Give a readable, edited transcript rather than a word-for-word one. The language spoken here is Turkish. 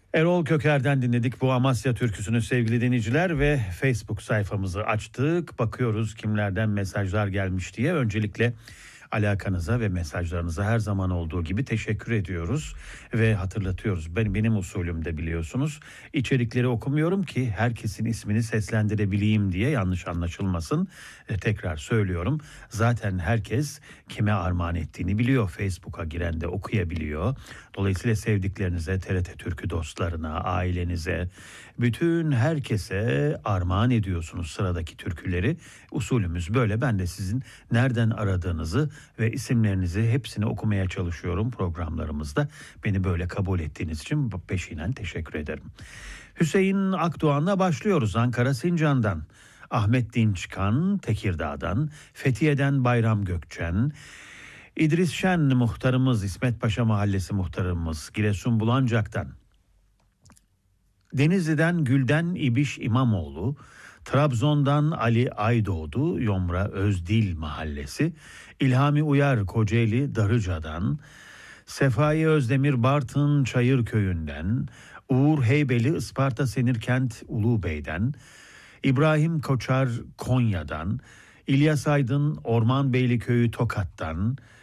Erol Köker'den dinledik bu Amasya türküsünü sevgili dinleyiciler ve Facebook sayfamızı açtık. Bakıyoruz kimlerden mesajlar gelmiş diye. Öncelikle alakanıza ve mesajlarınıza her zaman olduğu gibi teşekkür ediyoruz ve hatırlatıyoruz. Benim usulümde biliyorsunuz. İçerikleri okumuyorum ki herkesin ismini seslendirebileyim diye yanlış anlaşılmasın. Tekrar söylüyorum. Zaten herkes kime armağan ettiğini biliyor. Facebook'a giren de okuyabiliyor. Dolayısıyla sevdiklerinize, TRT Türkü dostlarına, ailenize, bütün herkese armağan ediyorsunuz sıradaki türküleri. Usulümüz böyle. Ben de sizin nereden aradığınızı ve isimlerinizi hepsini okumaya çalışıyorum programlarımızda. Beni böyle kabul ettiğiniz için peşinen teşekkür ederim. Hüseyin Akdoğan'la başlıyoruz Ankara Sincan'dan. Ahmet Dinçkan Tekirdağ'dan, Fethiye'den Bayram Gökçen, İdris Şen muhtarımız, İsmet Paşa Mahallesi muhtarımız Giresun Bulancak'tan, Denizli'den Gülden İbiş İmamoğlu, Trabzon'dan Ali Aydoğdu, Yomra Özdil Mahallesi, İlhami Uyar Kocaeli Darıca'dan, Sefai Özdemir Bartın Çayırköy'ünden, Uğur Heybeli Isparta Senirkent Ulubey'den, İbrahim Koçar Konya'dan, İlyas Aydın Orman Beyliköy'ü Tokat'tan,